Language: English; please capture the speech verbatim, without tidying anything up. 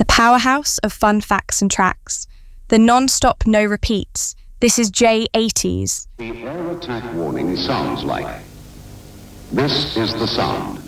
the powerhouse of fun facts and tracks, the non-stop no repeats. This is J eighties. The air attack warning sounds like. This is the sound.